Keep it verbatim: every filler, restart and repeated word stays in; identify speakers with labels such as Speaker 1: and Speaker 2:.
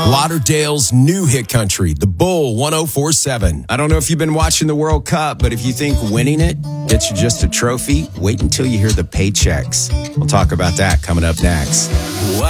Speaker 1: Lauderdale's new hit country, The Bull one oh four point seven. I don't know if you've been watching the World Cup, but if you think winning it gets you just a trophy, wait until you hear the paychecks. We'll talk about that coming up next.